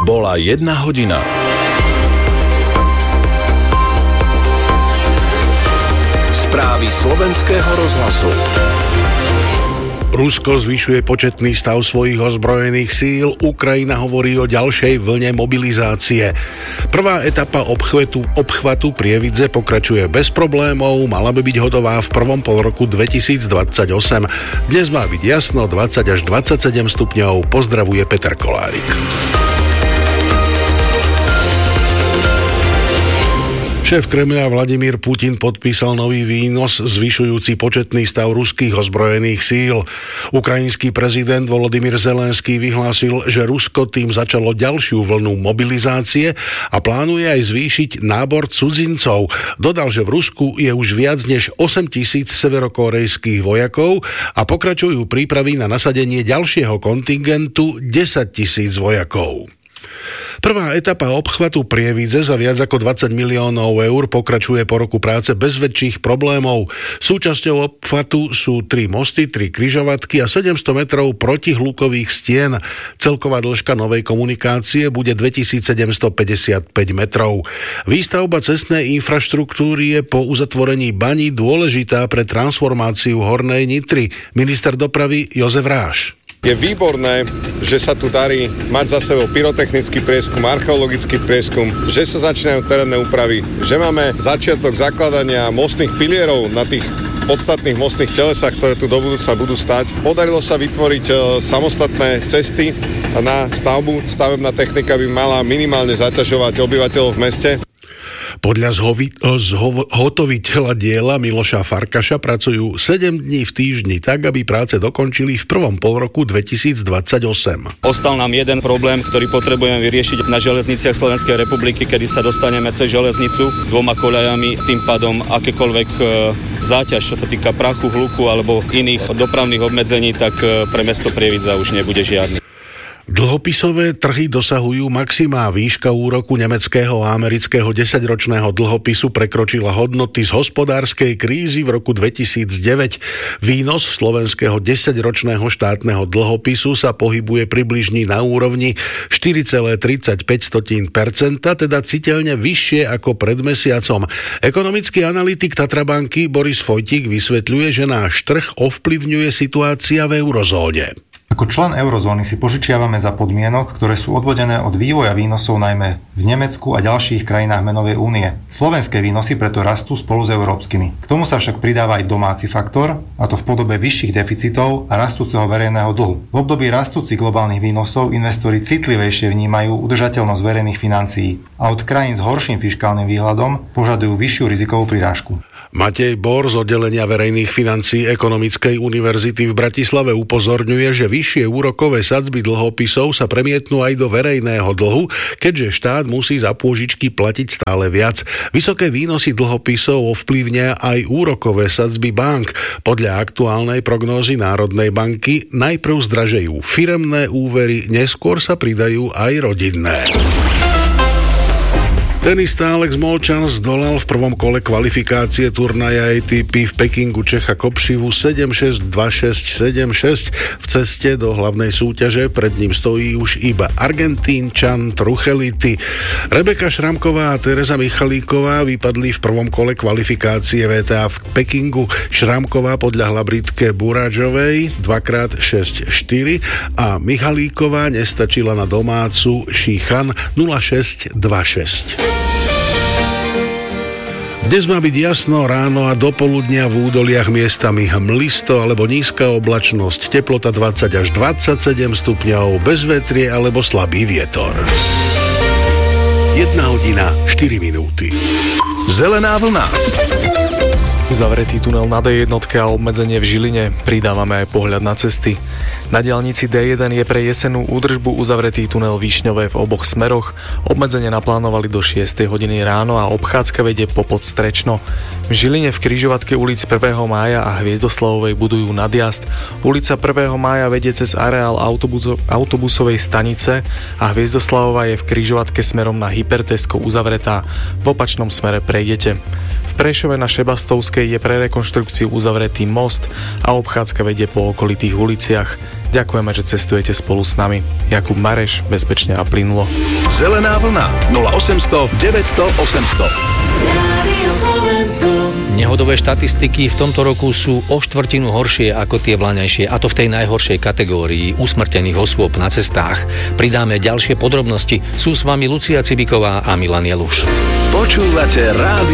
Bola 1 hodina. Správy Slovenského rozhlasu. Rusko zvyšuje početný stav svojich ozbrojených síl, Ukrajina hovorí o ďalšej vlne mobilizácie. Prvá etapa obchvatu Prievidze pokračuje bez problémov, mala by byť hotová v prvom polroku 2028. Dnes má byť jasno, 20 až 27 stupňov. Pozdravuje Peter Kolárik. Šéf Kremľa Vladimír Putin podpísal nový výnos zvyšujúci početný stav ruských ozbrojených síl. Ukrajinský prezident Volodymyr Zelenský vyhlásil, že Rusko tým začalo ďalšiu vlnu mobilizácie a plánuje aj zvýšiť nábor cudzincov. Dodal, že v Rusku je už viac než 8 000 severokórejských vojakov a pokračujú prípravy na nasadenie ďalšieho kontingentu 10 000 vojakov. Prvá etapa obchvatu Prievidze za viac ako 20 miliónov eur pokračuje po roku práce bez väčších problémov. Súčasťou obchvatu sú 3 mosty, 3 križovatky a 700 metrov protihlukových stien. Celková dĺžka novej komunikácie bude 2755 metrov. Výstavba cestnej infraštruktúry je po uzatvorení baní dôležitá pre transformáciu Hornej Nitry. Minister dopravy Jozef Ráš. Je výborné, že sa tu darí mať za sebou pyrotechnický prieskum, archeologický prieskum, že sa začínajú terénne úpravy, že máme začiatok zakladania mostných pilierov na tých podstatných mostných telesách, ktoré tu do budúca budú stať. Podarilo sa vytvoriť samostatné cesty na stavbu. Stavebná technika by mala minimálne zaťažovať obyvateľov v meste. Podľa zhotoviteľa diela Miloša Farkaša pracujú 7 dní v týždni tak, aby práce dokončili v prvom polroku 2028. Ostal nám jeden problém, ktorý potrebujeme vyriešiť na železniciach Slovenskej republiky, kedy sa dostaneme cez železnicu 2 koľajami, tým pádom akékoľvek záťaž, čo sa týka prachu, hluku alebo iných dopravných obmedzení, tak pre mesto Prievidza už nebude žiadny. Dlhopisové trhy dosahujú maximá. Výška úroku nemeckého a amerického 10-ročného dlhopisu prekročila hodnoty z hospodárskej krízy v roku 2009. Výnos slovenského 10-ročného štátneho dlhopisu sa pohybuje približne na úrovni 4,35%, teda citeľne vyššie ako pred mesiacom. Ekonomický analytik Tatrabanky Boris Fojtík vysvetľuje, že náš trh ovplyvňuje situácia v eurozóne. Ako člen eurozóny si požičiavame za podmienok, ktoré sú odvodené od vývoja výnosov najmä v Nemecku a ďalších krajinách menovej únie. Slovenské výnosy preto rastú spolu s európskymi. K tomu sa však pridáva aj domáci faktor, a to v podobe vyšších deficitov a rastúceho verejného dlhu. V období rastúcich globálnych výnosov investori citlivejšie vnímajú udržateľnosť verejných financií a od krajín s horším fiškálnym výhľadom požadujú vyššiu rizikovú prirážku. Matej Bor z oddelenia verejných financií Ekonomickej univerzity v Bratislave upozorňuje, že vyššie úrokové sadzby dlhopisov sa premietnú aj do verejného dlhu, keďže štát musí za pôžičky platiť stále viac. Vysoké výnosy dlhopisov ovplyvnia aj úrokové sadzby bank. Podľa aktuálnej prognózy Národnej banky najprv zdražejú firemné úvery, neskôr sa pridajú aj rodinné. Tenista Alex Molčan zdolal v prvom kole kvalifikácie turnaja ATP v Pekingu Čecha Kopšivu 7-6, 2-6, 7-6. V ceste do hlavnej súťaže pred ním stojí už iba Argentínčan Truchelity. Rebeka Šramková a Tereza Michalíková vypadli v prvom kole kvalifikácie WTA v Pekingu. Šramková podľahla Britke Burážovej 2x6-4 a Michalíková nestačila na domácu Šíchan 0-6, 2-6. Dnes má byť jasno ráno a dopoludnia v údoliach miestami hmlisto alebo nízka oblačnosť, teplota 20 až 27 stupňov, bez vetrie alebo slabý vietor. 1 hodina 4 minúty. Zelená vlna. Uzavretý tunel na D1 a obmedzenie v Žiline. Pridávame aj pohľad na cesty. Na diaľnici D1 je pre jesennú údržbu uzavretý tunel Výšňové v oboch smeroch. Obmedzenie naplánovali do 6 hodiny ráno a obchádzka vedie popod Strečno. V Žiline v križovatke ulic 1. mája a Hviezdoslavovej budujú nadjazd. Ulica 1. mája vedie cez areál autobusovej stanice a Hviezdoslavová je v križovatke smerom na Hypertesko uzavretá. V opačnom smere prejdete. V Prešove na Šebastovskej je pre rekonštrukciu uzavretý most a obchádzka vedie po okolitých uliciach. Ďakujeme, že cestujete spolu s nami. Jakub Mareš, bezpečne a plynulo. Zelená vlna 0800 900 800. Nehodové štatistiky v tomto roku sú o štvrtinu horšie ako tie vlaňajšie, a to v tej najhoršej kategórii usmrtených osôb na cestách. Pridáme ďalšie podrobnosti. Sú s vami Lucia Cibiková a Milan Jeluš. Počúvate rádio